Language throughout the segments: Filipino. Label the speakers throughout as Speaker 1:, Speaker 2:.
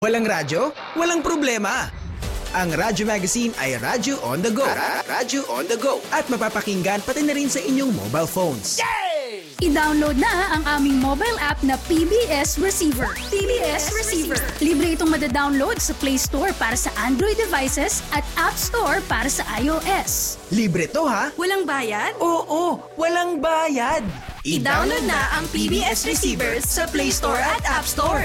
Speaker 1: Walang radyo? Walang problema. Ang Radyo Magazine ay Radyo on the go. Radyo on the go. At mapapakinggan pati na rin sa inyong mobile phones.
Speaker 2: Yay!
Speaker 3: I-download na ang aming mobile app na PBS Receiver. PBS Receiver. Libre itong madadownload sa Play Store para sa Android devices at App Store para sa iOS.
Speaker 1: Libre to ha?
Speaker 4: Walang bayad?
Speaker 1: Oo, walang bayad.
Speaker 4: I-download na ang PBS Receiver sa Play Store at App Store.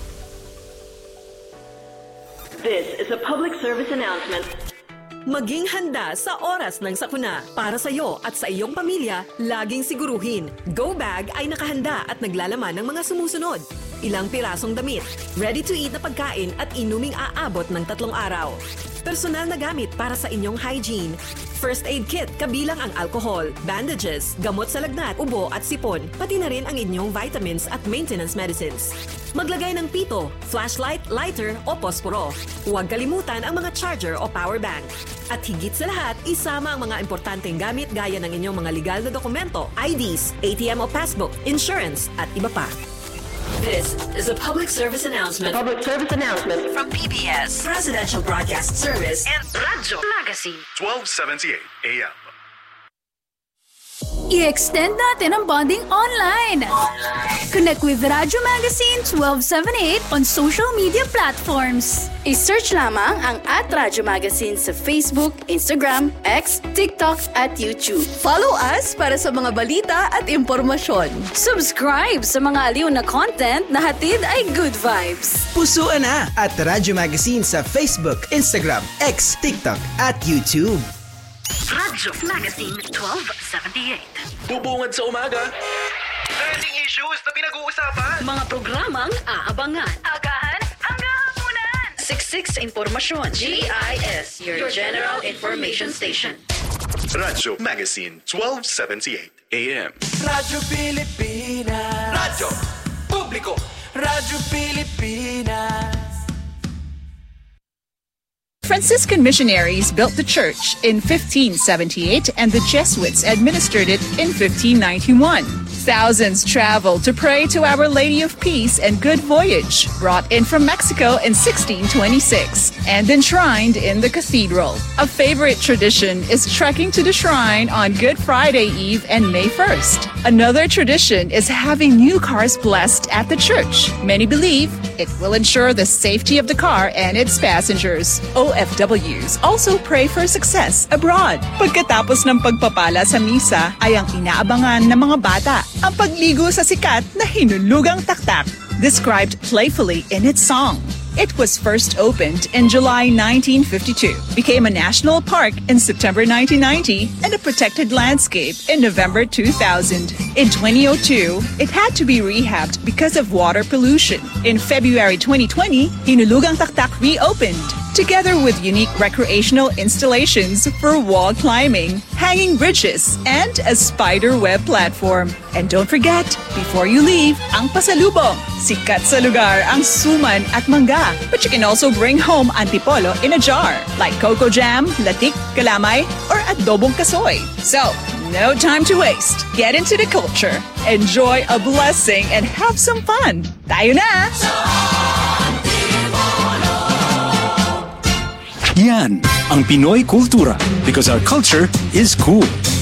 Speaker 5: This is a public service announcement.
Speaker 4: Maging handa sa oras ng sakuna. Para sa iyo at sa iyong pamilya, laging siguruhin. Go Bag ay nakahanda at naglalaman ng mga sumusunod. Ilang pirasong damit, ready-to-eat na pagkain at inuming aabot ng 3 araw. Personal na gamit para sa inyong hygiene. First aid kit kabilang ang alcohol, bandages, gamot sa lagnat, ubo at sipon, pati na rin ang inyong vitamins at maintenance medicines. Maglagay ng pito, flashlight, lighter o posporo. Huwag kalimutan ang mga charger o power bank. At higit sa lahat, isama ang mga importanteng gamit gaya ng inyong mga legal na dokumento, IDs, ATM o passbook, insurance at iba pa.
Speaker 5: This is a public service announcement. Public service announcement
Speaker 4: From PBS, Presidential Broadcast Service and Radyo Magazine.
Speaker 6: 1278 AM.
Speaker 3: I-extend natin ang bonding online. Connect with Radyo Magazine 1278 on social media platforms.
Speaker 7: I-search lamang ang @Radyo Magazine sa Facebook, Instagram, X, TikTok at YouTube.
Speaker 8: Follow us para sa mga balita at impormasyon.
Speaker 7: Subscribe sa mga aliw na content na hatid ay good vibes.
Speaker 1: Pusuan na at Radyo Magazine sa Facebook, Instagram, X, TikTok at YouTube.
Speaker 4: Radyo Magazine 1278.
Speaker 6: Bubungad sa umaga. Trending issues na pinag-uusapan.
Speaker 4: Mga programang aabangan.
Speaker 3: Agahan hanggang hapunan.
Speaker 4: Siksik sa impormasyon. GIS, your General Information Station.
Speaker 6: Radyo Magazine 1278 AM.
Speaker 2: Radyo Pilipinas. Radyo Publiko. Radyo Pilipinas.
Speaker 9: Franciscan missionaries built the church in 1578 and the Jesuits administered it in 1591. Thousands traveled to pray to Our Lady of Peace and Good Voyage, brought in from Mexico in 1626 and enshrined in the cathedral. A favorite tradition is trekking to the shrine on Good Friday Eve and May 1st. Another tradition is having new cars blessed at the church. Many believe it will ensure the safety of the car and its passengers. OFWs also pray for success abroad. Pagkatapos ng pagpapala sa misa ay ang inaabangan ng mga bata ang pagligo sa sikat na hinulugang taktak, described playfully in its song. It was first opened in July 1952, became a national park in September 1990, and a protected landscape in November 2000. In 2002, it had to be rehabbed because of water pollution. In February 2020, Hinulugang Taktak reopened, together with unique recreational installations for wall climbing, hanging bridges, and a spider web platform. And don't forget, before you leave, ang pasalubong. Sikat sa lugar ang suman at mangga. But you can also bring home antipolo in a jar, like coco jam, latik, kalamay, or adobong kasoy. So, no time to waste. Get into the culture, enjoy a blessing, and have some fun. Tayo na!
Speaker 10: Yan ang Pinoy kultura, because our culture is cool.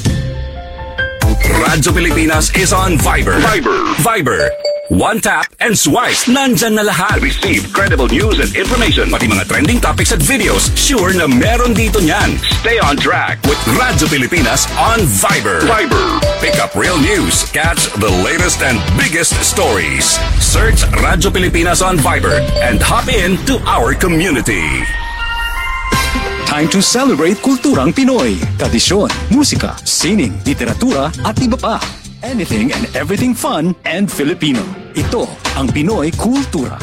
Speaker 11: Radyo Pilipinas is on Viber. Viber. One tap and swipe. Nandyan na lahat. Receive credible news and information. Pati mga trending topics at videos. Sure na meron dito niyan. Stay on track with Radyo Pilipinas on Viber. Pick up real news. Catch the latest and biggest stories. Search Radyo Pilipinas on Viber and hop in to our community.
Speaker 10: Time to celebrate kulturang Pinoy. Tradisyon, musika, sining, literatura at iba pa. Anything and everything fun and Filipino. Ito ang Pinoy Kultura.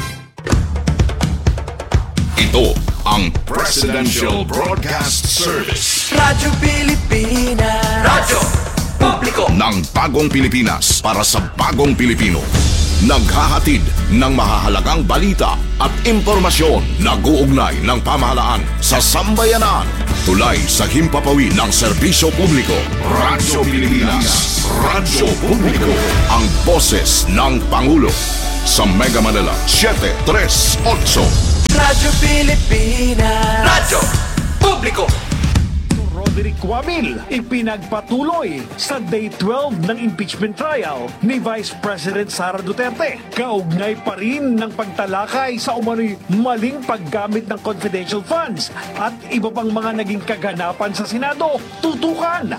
Speaker 6: Ito ang Presidential Broadcast Service.
Speaker 2: Radyo Pilipinas. Radyo Publiko.
Speaker 6: Ng bagong Pilipinas para sa bagong Pilipino. Naghahatid ng mahahalagang balita at impormasyon na guugnay ng pamahalaan sa sambayanan. Tulay sa himpapawid ng serbisyo publiko. Radyo Pilipinas. Radyo Publiko. Ang boses ng Pangulo. Sa Mega Manila 738.
Speaker 2: Radyo Pilipinas.
Speaker 11: Radyo Publiko.
Speaker 12: Roderick Wamil ipinagpatuloy sa Day 12 ng impeachment trial ni Vice President Sara Duterte. Kaugnay pa rin ng pagtalakay sa umano'y maling paggamit ng confidential funds at iba pang mga naging kaganapan sa Senado. Tutukan!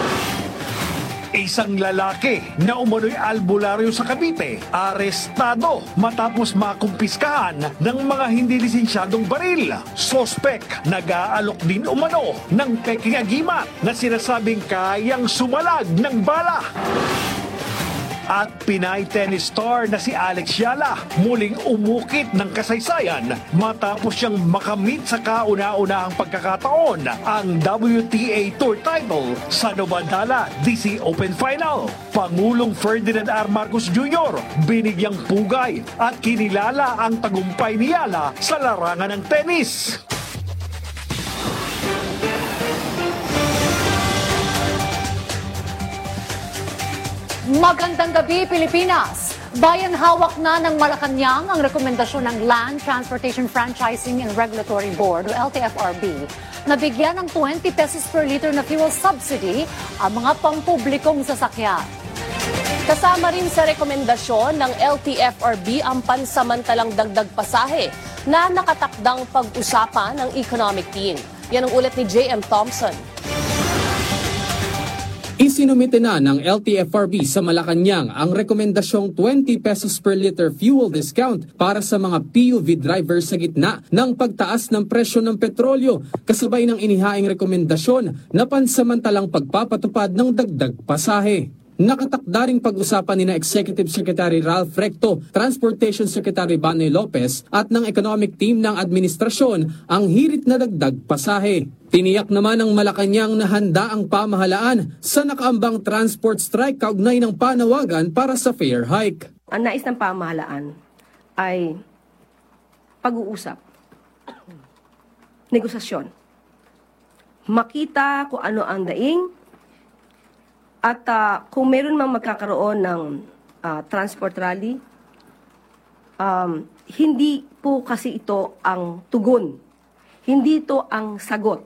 Speaker 12: Isang lalaki na umano'y albularyo sa Cavite, arestado matapos makumpiskahan ng mga hindi lisensyadong baril. Sospek, nag-aalok din umano ng peking agimat na sinasabing kayang sumalag ng bala. At Pinay tennis star na si Alex Yala muling umukit ng kasaysayan matapos siyang makamit sa kauna-unahang pagkakataon ang WTA Tour title sa Novadala DC Open Final. Pangulong Ferdinand R. Marcos Jr. binigyang pugay at kinilala ang tagumpay ni Yala sa larangan ng tennis.
Speaker 13: Magandang gabi, Pilipinas! Bayan hawak na ng Malacanang ang rekomendasyon ng Land Transportation Franchising and Regulatory Board o LTFRB na bigyan ng 20 pesos per liter na fuel subsidy ang mga pampublikong sasakyan.
Speaker 14: Kasama rin sa rekomendasyon ng LTFRB ang pansamantalang dagdag pasahe na nakatakdang pag-usapan ng economic team. Yan ang ulat ni J.M. Thompson.
Speaker 15: Isinumite na ng LTFRB sa Malacanang ang rekomendasyong 20 pesos per liter fuel discount para sa mga PUV drivers sa gitna ng pagtaas ng presyo ng petrolyo kasabay ng inihaing rekomendasyon na pansamantalang pagpapatupad ng dagdag pasahe. Nakatakda ring pag-usapan ni na Executive Secretary Ralph Recto, Transportation Secretary Banoy Lopez at ng economic team ng administrasyon ang hirit na dagdag pasahe. Tiniyak naman ng Malacanang na handa ang pamahalaan sa nakaambang transport strike kaugnay ng panawagan para sa fare hike.
Speaker 16: Ang nais ng pamahalaan ay pag-uusap, negosasyon, makita kung ano ang daing at kung meron mang magkakaroon ng transport rally, hindi po kasi ito ang tugon, hindi ito ang sagot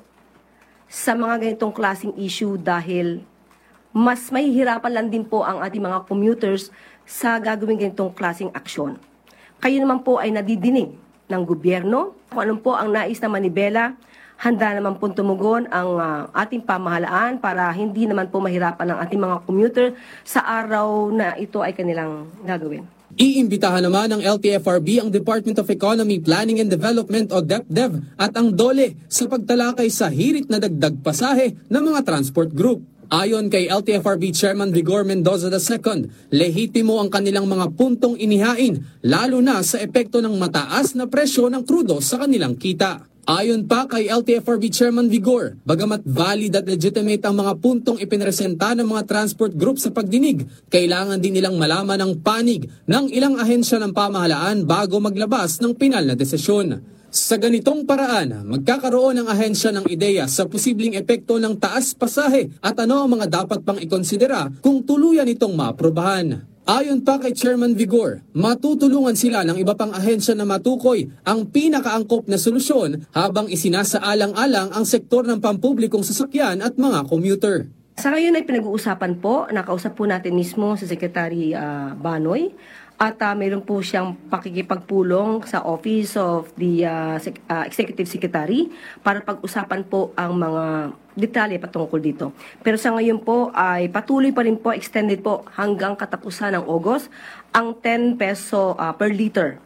Speaker 16: sa mga ganitong klaseng issue dahil mas mahihirapan lang din po ang ating mga commuters sa gagawin ganitong klaseng aksyon. Kayo naman po ay nadidinig ng gobyerno. Kung anong po ang nais na manibela, handa naman po tumugon ang ating pamahalaan para hindi naman po mahirapan ang ating mga commuter sa araw na ito ay kanilang gagawin.
Speaker 15: Iimbitahan naman ng LTFRB ang Department of Economy, Planning and Development o DepDev at ang DOLE sa pagtalakay sa hirit na dagdag pasahe ng mga transport group. Ayon kay LTFRB Chairman Vigor Mendoza II, lehitimo ang kanilang mga puntong inihain, lalo na sa epekto ng mataas na presyo ng krudo sa kanilang kita. Ayon pa kay LTFRB Chairman Vigor, bagamat valid at legitimate ang mga puntong ipinresenta ng mga transport group sa pagdinig, kailangan din nilang malaman ang panig ng ilang ahensya ng pamahalaan bago maglabas ng pinal na desisyon. Sa ganitong paraan, magkakaroon ng ahensya ng ideya sa posibleng epekto ng taas pasahe at ano ang mga dapat pang ikonsidera kung tuluyan itong maaprobahan. Ayon pa kay Chairman Vigor, matutulungan sila ng iba pang ahensya na matukoy ang pinakaangkop na solusyon habang isinasaalang-alang ang sektor ng pampublikong sasakyan at mga commuter.
Speaker 16: Sa ngayon ay pinag-uusapan po, nakausap po natin mismo si Secretary Banoy at mayroon po siyang pakikipagpulong sa Office of the Executive Secretary para pag-usapan po ang mga detalye patungkol dito. Pero sa ngayon po ay patuloy pa rin po, extended po hanggang katapusan ng August ang 10 peso per liter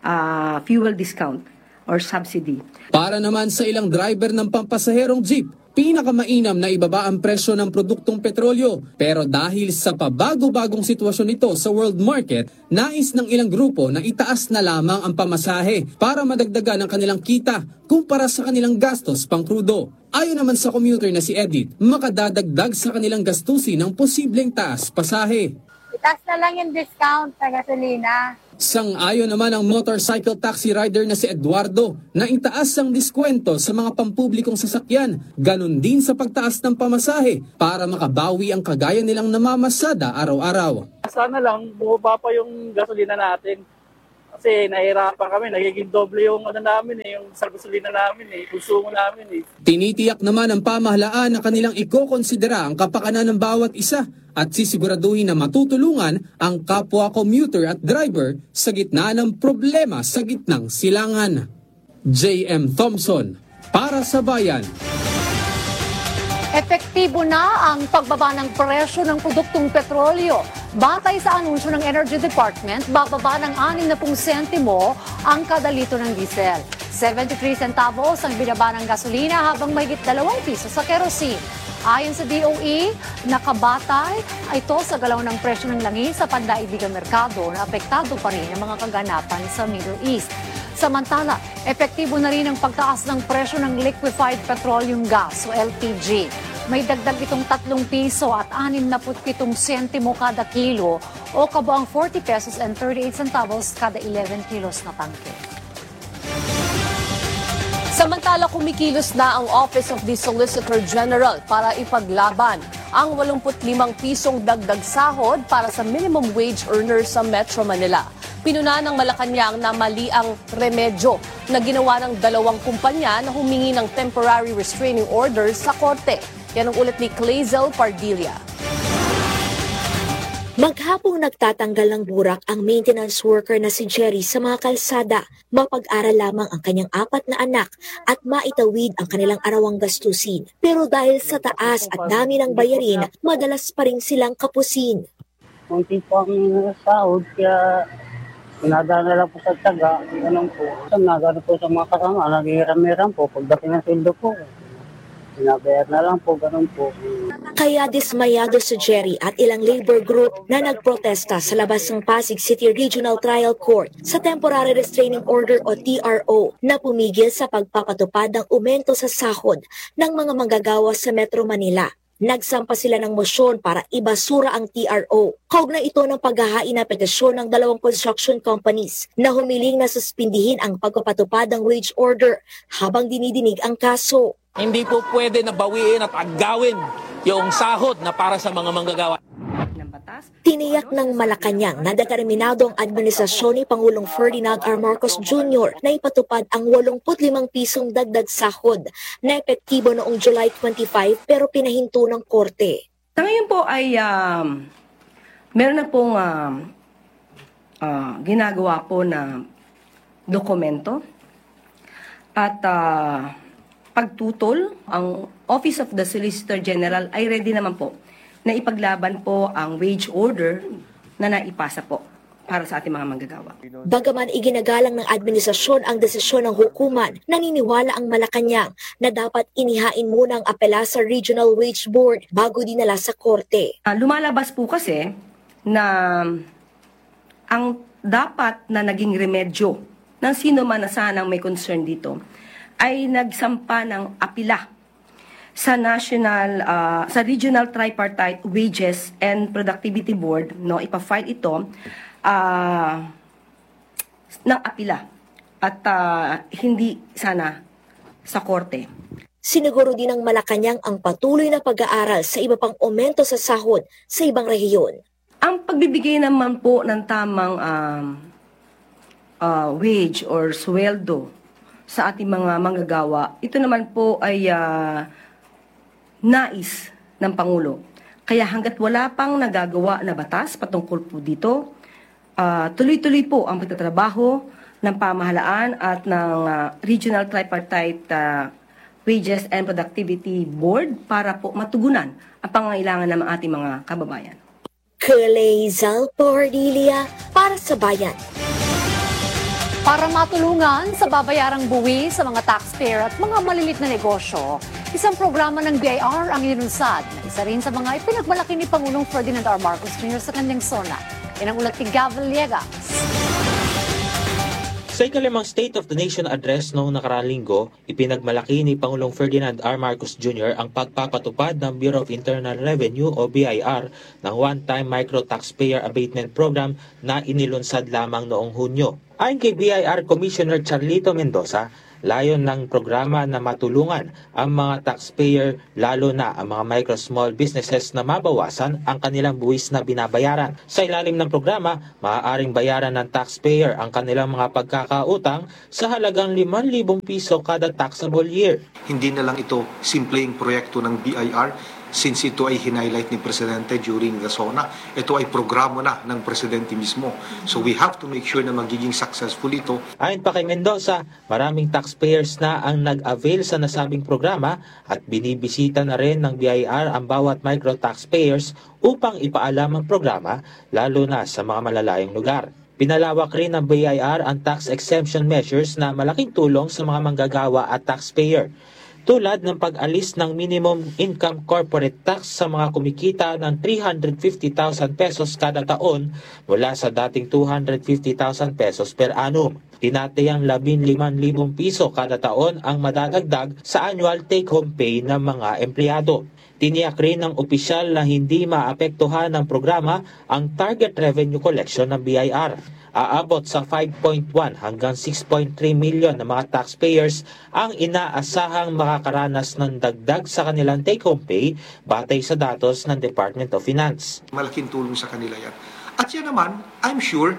Speaker 16: fuel discount or subsidy.
Speaker 15: Para naman sa ilang driver ng pampasaherong jeep, pinakamainam na ibaba ang presyo ng produktong petrolyo. Pero dahil sa pabago-bagong sitwasyon nito sa world market, nais ng ilang grupo na itaas na lamang ang pamasahe para madagdagan ang kanilang kita kumpara sa kanilang gastos pang krudo. Ayon naman sa commuter na si Edith, makadadagdag sa kanilang gastusin ng posibleng taas pasahe.
Speaker 17: Itaas na lang yung discount sa gasolina.
Speaker 15: Sang-ayon naman ang motorcycle taxi rider na si Eduardo na itaas ang diskwento sa mga pampublikong sasakyan, ganun din sa pagtaas ng pamasahe para makabawi ang kagaya nilang namamasada araw-araw.
Speaker 18: Sana lang bumaba pa yung gasolina natin. Kasi nahihirapan kami, nagiging doble yung namin yung sa gasolina namin konsumo namin
Speaker 15: Tinitiyak naman ng pamahalaan na kanilang ikokonsidera ang kapakanan ng bawat isa at sisiguraduhin na matutulungan ang kapwa commuter at driver sa gitna ng problema sa gitnang silangan. J.M. Thompson, para sa Bayan.
Speaker 13: Epektibo na ang pagbaba ng presyo ng produktong petrolyo. Batay sa anunsyo ng Energy Department, bababa ng 60 sentimo ang kada litro ng diesel. 73 centavos ang binaba ng gasolina habang mahigit 2 piso sa kerosene. Ayon sa DOE, nakabatay ito sa galaw ng presyo ng langis sa pandaigdigang merkado na apektado pa rin ang mga kaganapan sa Middle East. Samantala, epektibo na rin ang pagtaas ng presyo ng liquefied petroleum gas o LPG. May dagdag itong 3 piso at 67 sentimo kada kilo o kabuang 40 pesos and 38 centavos kada 11 kilos na tangke.
Speaker 14: Samantala, kumikilos na ang Office of the Solicitor General para ipaglaban ang 85 pisong dagdag sahod para sa minimum wage earners sa Metro Manila. Pinuna ng Malacanang na mali ang remedyo na ginawa ng 2 kumpanya na humingi ng temporary restraining orders sa korte. Yan ang ulat ni Clazel Pardilla.
Speaker 19: Maghapong nagtatanggal ng burak ang maintenance worker na si Jerry sa mga kalsada. Mapag-aral lamang ang kanyang 4 na anak at maitawid ang kanilang arawang gastusin. Pero dahil sa taas at dami ng bayarin, madalas pa rin silang kapusin.
Speaker 20: Kunti po ang sahod, kaya pinadaan na lang po sa taga. Ganun po. Nagano po sa mga kasama, naghihiram-hiram po. Pagdating ng sweldo po, pinabayar na lang po, ganun po.
Speaker 19: Kaya dismayado si Jerry at ilang labor group na nagprotesta sa labas ng Pasig City Regional Trial Court sa Temporary Restraining Order o TRO na pumigil sa pagpapatupad ng aumento sa sahod ng mga manggagawa sa Metro Manila. Nagsampa sila ng mosyon para ibasura ang TRO. Kaugnay ito ng paghahain na petisyon ng 2 construction companies na humiling na suspindihin ang pagpapatupad ng wage order habang dinidinig ang kaso.
Speaker 21: Hindi po pwede na bawiin at agawin yung sahod na para sa mga manggagawa.
Speaker 19: Tiniyak ng Malacanang na determinado ang administrasyon ni Pangulong Ferdinand R. Marcos Jr. na ipatupad ang 85 pisong dagdag sahod na epektibo noong July 25 pero pinahinto ng korte.
Speaker 16: Sa ngayon po ay meron na pong ginagawa po na dokumento at pagtutol. Ang Office of the Solicitor General ay ready naman po na ipaglaban po ang wage order na naipasa po para sa ating mga manggagawa.
Speaker 19: Bagaman iginagalang ng administrasyon ang desisyon ng hukuman, naniniwala ang Malacanang na dapat inihain muna ang apela sa Regional Wage Board bago dinala sa korte.
Speaker 16: Lumalabas po kasi na ang dapat na naging remedyo ng sino man na sanang may concern dito ay nagsampa ng apila sa sa Regional Tripartite Wages and Productivity Board, no, ipa-file ito ng apila at hindi sana sa korte.
Speaker 19: Siniguro din ng Malacanang ang patuloy na pag-aaral sa iba pang aumento sa sahod sa ibang rehiyon.
Speaker 16: Ang pagbibigay naman po ng tamang wage or sweldo sa ating mga manggagawa, ito naman po ay nais ng Pangulo. Kaya hanggat wala pang nagagawa na batas patungkol po dito, tuloy-tuloy po ang pagtatrabaho ng pamahalaan at ng Regional Tripartite Wages and Productivity Board para po matugunan ang pangangailangan ng ating mga kababayan.
Speaker 19: Clazel Pardilla para sa Bayan.
Speaker 13: Para matulungan sa babayarang buwi sa mga taxpayer at mga malilit na negosyo, isang programa ng BIR ang inunsad na isa rin sa mga ipinagmalaki ni Pangulong Ferdinand R. Marcos Jr. sa kanyang SONA. Yan ang ulat ni Gavel Liegas.
Speaker 22: Sa ikalimang State of the Nation address noong nakaraang linggo, ipinagmalaki ni Pangulong Ferdinand R. Marcos Jr. ang pagpapatupad ng Bureau of Internal Revenue o BIR ng one-time micro taxpayer abatement program na inilunsad lamang noong Hunyo. Ayon kay BIR Commissioner Charlito Mendoza, layon ng programa na matulungan ang mga taxpayer, lalo na ang mga micro small businesses na mabawasan ang kanilang buwis na binabayaran. Sa ilalim ng programa, maaaring bayaran ng taxpayer ang kanilang mga pagkakautang sa halagang 5,000 piso kada taxable year.
Speaker 5: Hindi na lang ito simpleng proyekto ng BIR, since ito ay hinighlight ni Presidente during the SONA. Ito ay programa na ng Presidente mismo. So we have to make sure na magiging successful ito.
Speaker 22: Ayon pa kay Mendoza, maraming taxpayers na ang nag-avail sa nasabing programa at binibisita na rin ng BIR ang bawat micro taxpayers upang ipaalam ang programa, lalo na sa mga malalayong lugar. Pinalawak rin ng BIR ang tax exemption measures na malaking tulong sa mga manggagawa at taxpayer, tulad ng pag-alis ng minimum income corporate tax sa mga kumikita ng 350,000 pesos kada taon mula sa dating 250,000 pesos per annum. Tinatayang 15,000 piso kada taon ang madadagdag sa annual take-home pay ng mga empleyado. Tiniyak rin ng opisyal na hindi maapektuhan ng programa ang target revenue collection ng BIR. Aabot sa 5.1 hanggang 6.3 million na mga taxpayers ang inaasahang makakaranas ng dagdag sa kanilang take-home pay batay sa datos ng Department of Finance.
Speaker 5: Malaking tulong sa kanila yan. At yan naman, I'm sure,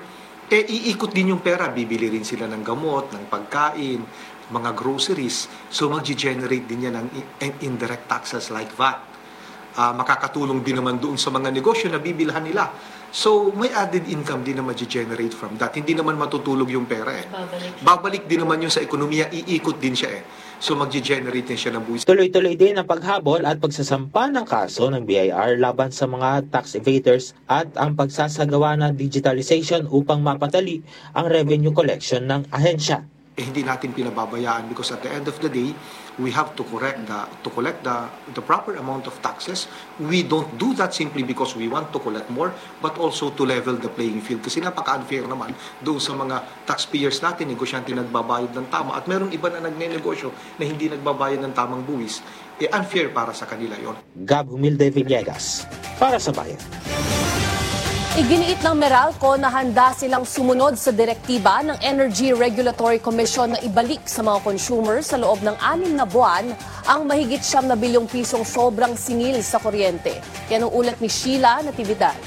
Speaker 5: iikot din yung pera. Bibili rin sila ng gamot, ng pagkain, mga groceries. So mag-generate din yan ng indirect taxes like VAT. Makakatulong din naman doon sa mga negosyo na bibilhan nila. So, may added income din na ma-generate from that. Hindi naman matutulog yung pera eh. Babalik din naman yun sa ekonomiya, iikot din siya eh. So, mag-generate din siya ng buwis.
Speaker 22: Tuloy-tuloy din ang paghabol at pagsasampa ng kaso ng BIR laban sa mga tax evaders at ang pagsasagawa ng digitalization upang mapatali ang revenue collection ng ahensya.
Speaker 5: Hindi natin pinababayaan because at the end of the day, we have to collect the proper amount of taxes. We don't do that simply because we want to collect more, but also to level the playing field. Kasi napaka-unfair naman doon sa mga taxpayers natin, negosyante nagbabayad ng tama, at merong iba na nagnenegosyo na hindi nagbabayad ng tamang buwis. Unfair para sa kanila yon.
Speaker 22: Gab Humilde Villegas, para sa Bayan.
Speaker 14: Iginiit ng Meralco na handa silang sumunod sa direktiba ng Energy Regulatory Commission na ibalik sa mga consumers sa loob ng 6 na buwan ang mahigit 9 bilyong pisong sobrang singil sa kuryente. Yan ang ulat ni Sheila Natividad.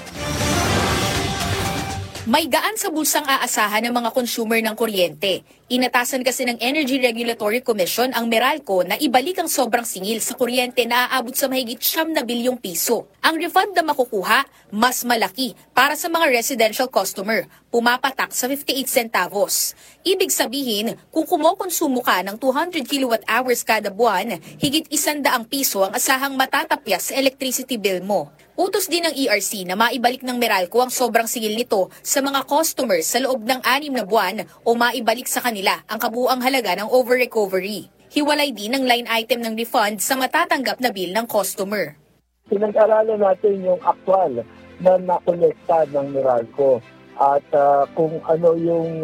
Speaker 8: May gaan sa bulsang aasahan ng mga consumer ng kuryente. Inatasan kasi ng Energy Regulatory Commission ang Meralco na ibalik ang sobrang singil sa kuryente na aabot sa mahigit 9 na bilyong piso. Ang refund na makukuha, mas malaki para sa mga residential customer, pumapatak sa 58 centavos. Ibig sabihin, kung kumokonsumo ka ng 200 kilowatt-hours kada buwan, higit 100 piso ang asahang matatapyas sa electricity bill mo. Utos din ng ERC na maibalik ng Meralco ang sobrang singil nito sa mga customers sa loob ng 6 na buwan o maibalik sa kanila ang kabuuang halaga ng over-recovery. Hiwalay din ang line item ng refund sa matatanggap na bill ng customer.
Speaker 23: Pinag-aralan natin yung actual na nakolekta ng Meralco at kung ano yung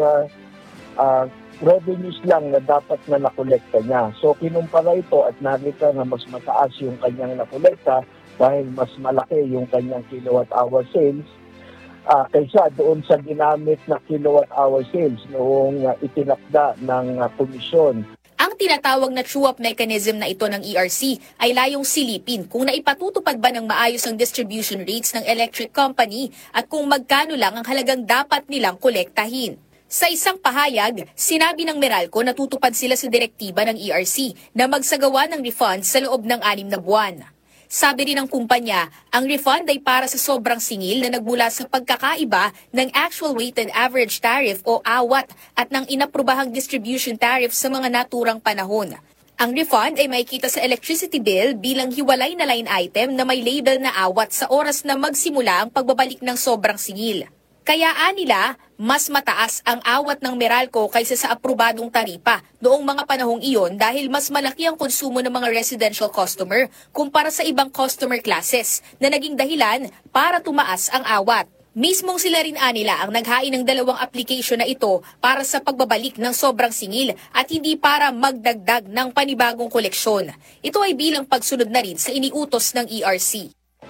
Speaker 23: revenues lang na dapat na nakolekta niya. So kinumpara ito at nakita na mas mataas yung kanyang nakolekta dahil mas malaki yung kanyang kilowatt-hour sales kaysa doon sa ginamit na kilowatt-hour sales noong itinakda ng komisyon.
Speaker 8: Ang tinatawag na true-up mechanism na ito ng ERC ay layong silipin kung naipatutupad ba ng maayos ang distribution rates ng electric company at kung magkano lang ang halagang dapat nilang kolektahin. Sa isang pahayag, sinabi ng Meralco na tutupad sila sa direktiba ng ERC na magsagawa ng refund sa loob ng 6 na buwan. Sabi rin ng kumpanya, ang refund ay para sa sobrang singil na nagmula sa pagkakaiba ng actual weighted average tariff o AWAT at ng inaprubahang distribution tariff sa mga naturang panahon. Ang refund ay makikita sa electricity bill bilang hiwalay na line item na may label na AWAT sa oras na magsimula ang pagbabalik ng sobrang singil. Kaya anila, mas mataas ang awat ng Meralco kaysa sa aprobadong taripa noong mga panahong iyon dahil mas malaki ang konsumo ng mga residential customer kumpara sa ibang customer classes na naging dahilan para tumaas ang awat. Mismong sila rin anila ang naghain ng 2 application na ito para sa pagbabalik ng sobrang singil at hindi para magdagdag ng panibagong koleksyon. Ito ay bilang pagsunod na rin sa iniutos ng ERC.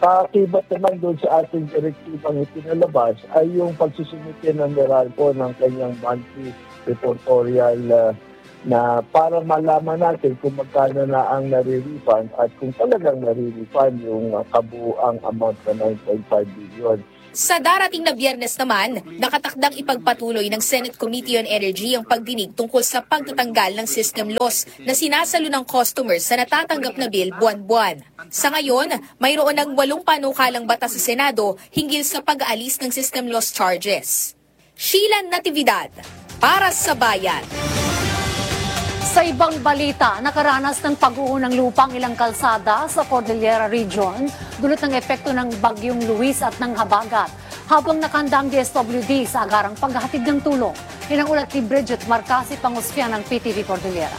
Speaker 23: Kakibat naman doon sa ating direktibang ipinalabas ay yung pagsusumite ng Meralco ng kanyang monthly reportorial na para malaman natin kung magkano na ang nare-refund at kung talagang nare-refund yung kabuuang amount na 9.5 billion.
Speaker 8: Sa darating na Biyernes naman, nakatakdang ipagpatuloy ng Senate Committee on Energy ang pagdinig tungkol sa pagtatanggal ng system loss na sinasalo ng customers sa natatanggap na bill buwan-buwan. Sa ngayon, mayroon ng 8 panukalang batas sa Senado hinggil sa pag-aalis ng system loss charges. Sheila Natividad, para sa Bayan.
Speaker 13: Sa ibang balita, nakaranas ng pagguho ng lupang ilang kalsada sa Cordillera Region dulot ng epekto ng Bagyong Luis at ng habagat. Habang nakahanda ang DSWD sa agarang paghahatid ng tulong. Yan ang ulat ni Bridget Marcasi, Pangosfia ng PTV Cordillera.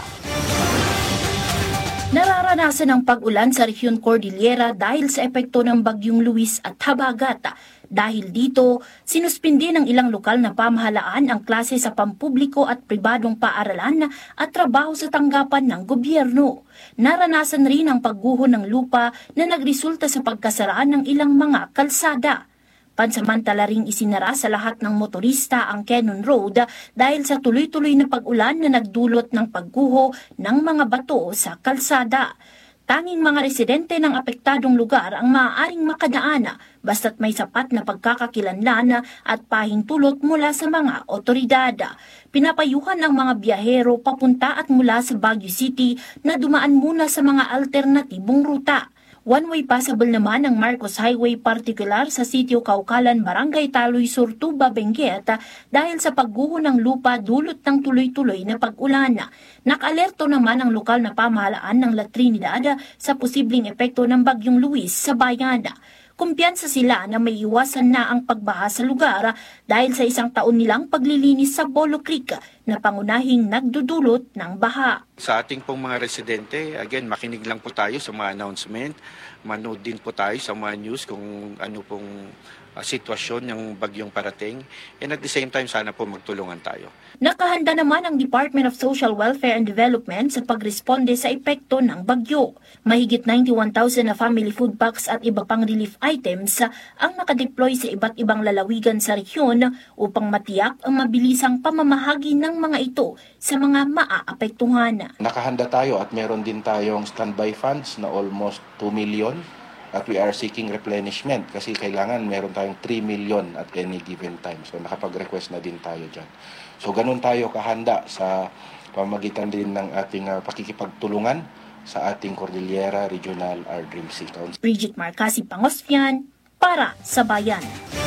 Speaker 1: Nararanasan ang pag-ulan sa rehiyon Cordillera dahil sa epekto ng Bagyong Luis at habagat. Dahil dito, sinuspindi ng ilang lokal na pamahalaan ang klase sa pampubliko at pribadong paaralan at trabaho sa tanggapan ng gobyerno. Naranasan rin ang pagguho ng lupa na nagresulta sa pagkasaraan ng ilang mga kalsada. Pansamantala ring isinara sa lahat ng motorista ang Cannon Road dahil sa tuloy-tuloy na pag-ulan na nagdulot ng pagguho ng mga bato sa kalsada. Tanging mga residente ng apektadong lugar ang maaaring makadaan basta't may sapat na pagkakakilanlan at pahintulot mula sa mga otoridad. Pinapayuhan ng mga biyahero papunta at mula sa Baguio City na dumaan muna sa mga alternatibong ruta. One-way passable naman ang Marcos Highway partikular sa Sitio Kaukalan, Barangay Taloy Sur, Tuba, Benguet dahil sa pagguho ng lupa dulot ng tuloy-tuloy na pag-ulan. Nakalerto naman ang lokal na pamahalaan ng La Trinidad sa posibleng epekto ng Bagyong Luis sa bayan. Kumpiyansa sila na may iwasan na ang pagbaha sa lugar dahil sa 1 taon nilang paglilinis sa Bolo Creek na pangunahing nagdudulot ng baha.
Speaker 3: Sa ating pong mga residente, again, makinig lang po tayo sa mga announcement, manood din po tayo sa mga news kung ano pong sitwasyon ng bagyong parating, and at the same time sana po magtulungan tayo.
Speaker 1: Nakahanda naman ang Department of Social Welfare and Development sa pagresponde sa epekto ng bagyo. Mahigit 91,000 na family food packs at iba pang relief items ang nakadeploy sa iba't ibang lalawigan sa rehiyon upang matiyak ang mabilisang pamamahagi ng mga ito sa mga maaapektuhan.
Speaker 7: Nakahanda tayo at meron din tayong standby funds na almost 2 million. At we are seeking replenishment kasi kailangan meron tayong 3 million at any given time. So nakapag-request na din tayo dyan. So ganun tayo kahanda sa pamagitan din ng ating pakikipagtulungan sa ating Cordillera Regional RDRIMC Council.
Speaker 1: Bridget Marcasi, Pangosfian, para sa Bayan.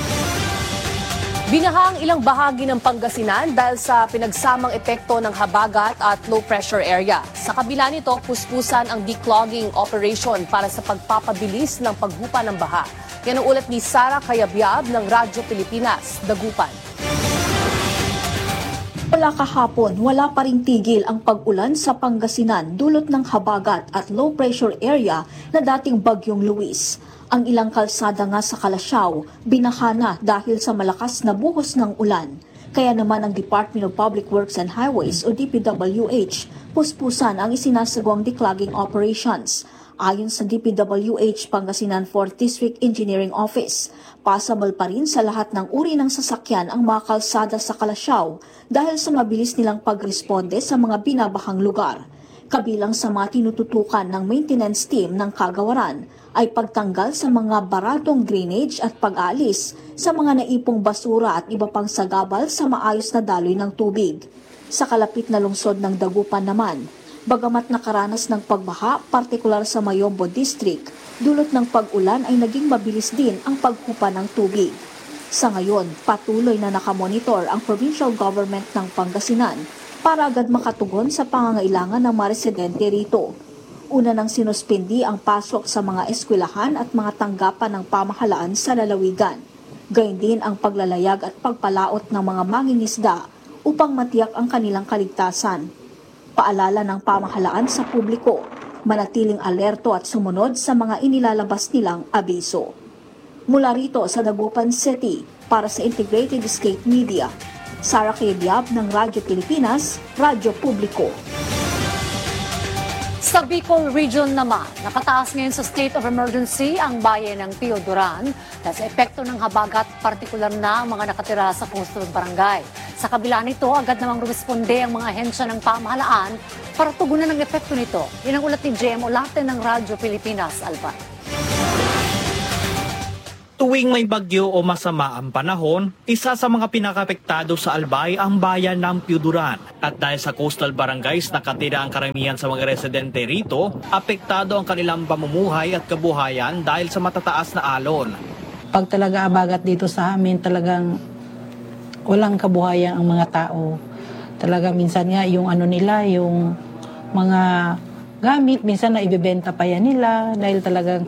Speaker 14: Binaha ang ilang bahagi ng Pangasinan dahil sa pinagsamang epekto ng habagat at low pressure area. Sa kabila nito, puspusan ang declogging operation para sa pagpapabilis ng paghupa ng baha. Yan ang ulat ni Sara Cayabyab ng Radyo Pilipinas, Dagupan.
Speaker 24: Wala kahapon, wala pa ring tigil ang pag-ulan sa Pangasinan dulot ng habagat at low pressure area na dating Bagyong Luis. Ang ilang kalsada nga sa Calasiao, binaha na dahil sa malakas na buhos ng ulan. Kaya naman ang Department of Public Works and Highways o DPWH, puspusan ang isinasagawang declogging operations. Ayon sa DPWH Pangasinan 4th District Engineering Office, possible pa rin sa lahat ng uri ng sasakyan ang mga kalsada sa Calasiao dahil sa mabilis nilang pagresponde sa mga binabahang lugar. Kabilang sa mga tinututukan ng maintenance team ng kagawaran ay pagtanggal sa mga baratong drainage at pag-aalis sa mga naipong basura at iba pang sagabal sa maayos na daloy ng tubig. Sa kalapit na lungsod ng Dagupan naman, bagamat nakaranas ng pagbaha, partikular sa Mayombo District, dulot ng pag-ulan ay naging mabilis din ang paghupa ng tubig. Sa ngayon, patuloy na nakamonitor ang provincial government ng Pangasinan para agad makatugon sa pangangailangan ng mga residente rito. Una nang sinuspindi ang pasok sa mga eskwelahan at mga tanggapan ng pamahalaan sa lalawigan. Gayun din ang paglalayag at pagpalaot ng mga mangingisda upang matiyak ang kanilang kaligtasan. Paalala ng pamahalaan sa publiko, manatiling alerto at sumunod sa mga inilalabas nilang abiso. Mula rito sa Dagupan City, para sa Integrated State Media, Sara Cayabyab ng Radyo Pilipinas, Radyo Publiko.
Speaker 13: Sa Bicol Region naman, nakataas ngayon sa state of emergency ang bayan ng Teodoran dahil sa epekto ng habagat, partikular na ang mga nakatira sa coastal barangay. Sa kabila nito, agad namang rumisponde ang mga ahensya ng pamahalaan para tugunan ang epekto nito. Yan ang ulat ni JM Olarte ng Radyo Pilipinas, Albay.
Speaker 4: Tuwing may bagyo o masama ang panahon, isa sa mga pinakapektado sa Albay ang bayan ng Teodoran. At dahil sa coastal barangays nakatira ang karamihan sa mga residente rito, apektado ang kanilang pamumuhay at kabuhayan dahil sa matataas na alon.
Speaker 6: Pag talaga abagat dito sa amin, talagang walang kabuhayan ang mga tao. Talaga minsan nga yung nila, yung mga gamit, minsan na ibebenta pa yan nila dahil talagang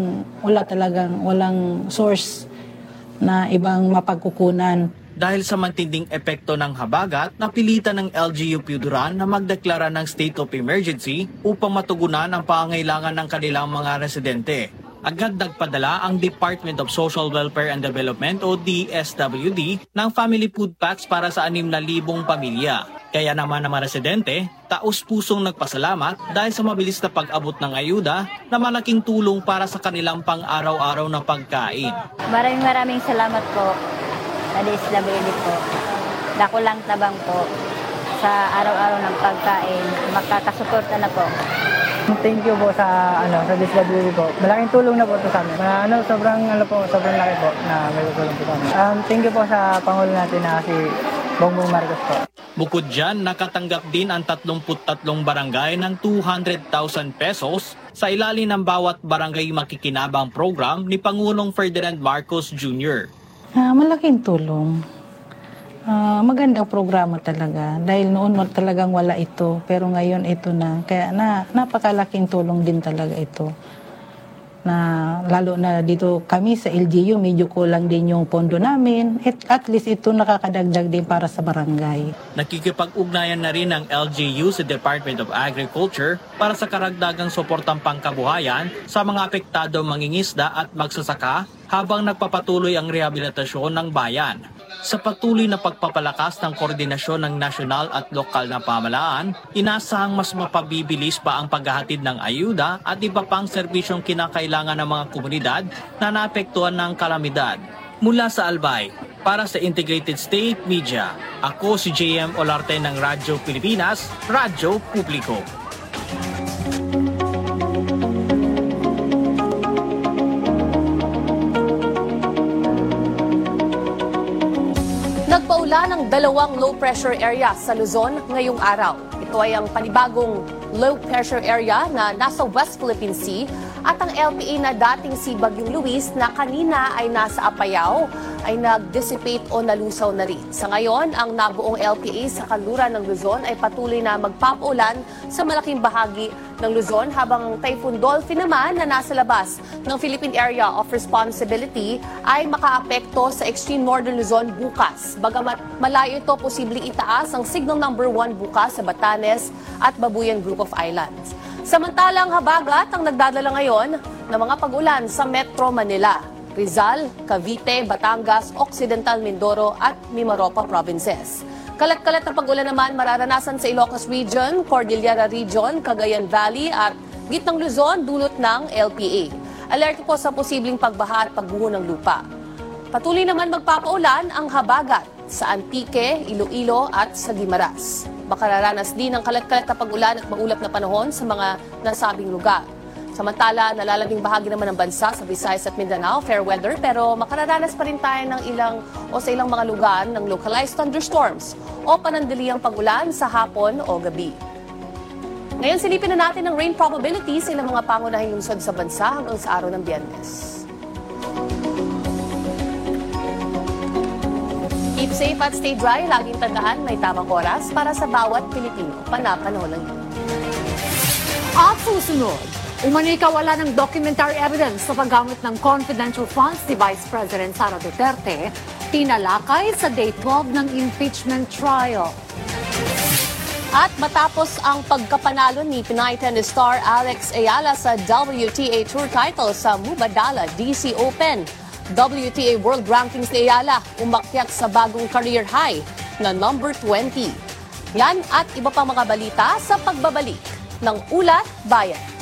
Speaker 6: walang source na ibang mapagkukunan.
Speaker 4: Dahil sa matinding epekto ng habagat, napilitan ng LGU Teodoran na magdeklara ng state of emergency upang matugunan ang pangangailangan ng kanilang mga residente. Agad nagpadala ang Department of Social Welfare and Development o DSWD ng family food packs para sa 6,000 pamilya. Kaya naman ang mga residente, taos-pusong nagpasalamat dahil sa mabilis na pag-abot ng ayuda na malaking tulong para sa kanilang pang-araw-araw na pagkain.
Speaker 9: Maraming salamat po sa DSWD po. Dako lang tabang po sa araw-araw ng pagkain. Makakasuporta na po.
Speaker 10: Thank you po sa DSWD po. Malaking tulong na po ito sa amin. Sobrang laki po na may tulong po sa amin. Thank you po sa Pangulo natin na si Bongbong Marcos po.
Speaker 4: Bukod dyan, nakatanggap din ang 33 barangay ng 200,000 pesos sa ilalim ng bawat barangay makikinabang program ni Pangulong Ferdinand Marcos Jr.
Speaker 6: Malaking tulong. Magandang programa talaga dahil noon talagang wala ito pero ngayon ito na kaya napakalaking tulong din talaga ito na lalo na dito kami sa LGU medyo kulang din yung pondo namin at least ito nakakadagdag din para sa barangay.
Speaker 4: Nakikipag-ugnayan na rin ang LGU sa Department of Agriculture para sa karagdagang suportang pangkabuhayan sa mga apektado mangingisda at magsasaka habang nagpapatuloy ang rehabilitasyon ng bayan. Sa patuloy na pagpapalakas ng koordinasyon ng nasyonal at lokal na pamahalaan, inasahang mas mapabibilis pa ang paghahatid ng ayuda at iba pang serbisyong kinakailangan ng mga komunidad na naapektuhan ng kalamidad. Mula sa Albay, para sa Integrated State Media, ako si JM Olarte ng Radyo Pilipinas, Radyo Publiko.
Speaker 14: Nagpaula ng 2 low-pressure area sa Luzon ngayong araw. Ito ay ang panibagong low-pressure area na nasa West Philippine Sea at ang LPA na dating si Bagyong Luis na kanina ay nasa Apayao ay nag-dissipate o nalusaw na rin. Sa ngayon, ang nabuong LPA sa kanluran ng Luzon ay patuloy na magpapaulan sa malaking bahagi ng Luzon habang ang Typhoon Dolphin naman na nasa labas ng Philippine Area of Responsibility ay makaapekto sa extreme northern Luzon bukas. Bagamat malayo ito, posibleng itaas ang signal number 1 bukas sa Batanes at Babuyan Group of Islands. Samantalang habagat ang nagdadala ngayon ng mga pag-ulan sa Metro Manila, Rizal, Cavite, Batangas, Occidental Mindoro at Mimaropa provinces. Kalat-kalat na pag-ulan naman mararanasan sa Ilocos Region, Cordillera Region, Cagayan Valley at Gitnang Luzon dulot ng LPA. Alerto po sa posibleng pagbaha at pagguho ng lupa. Patuloy naman magpapaulan ang habagat sa Antique, Iloilo at sa Guimaras. Makararanas din ang kalat-kalat na pag-ulan at maulap na panahon sa mga nasabing lugar. Samantala, nalalabing bahagi naman ng bansa sa Visayas at Mindanao, fair weather, pero makararanas pa rin tayo ng sa ilang mga lugar ng localized thunderstorms o panandaliang pag-ulan sa hapon o gabi. Ngayon, silipin na natin ang rain probability sa ilang mga pangunahing lungsod sa bansa hanggang sa araw ng Biyernes. Keep safe at stay dry. Laging tandaan, may tamang oras para sa bawat Pilipino. Panapanahon lang yun.
Speaker 13: At susunod, umano'y kawala ng documentary evidence sa paggamit ng confidential funds ni Vice President Sara Duterte, tinalakay sa Day 12 ng impeachment trial.
Speaker 14: At matapos ang pagkapanalo ni Pinay tennis star Alex Ayala sa WTA Tour title sa Mubadala DC Open, WTA World Rankings ni Ayala umakyat sa bagong career high na number 20. Yan at iba pang mga balita sa pagbabalik ng Ulat Bayan.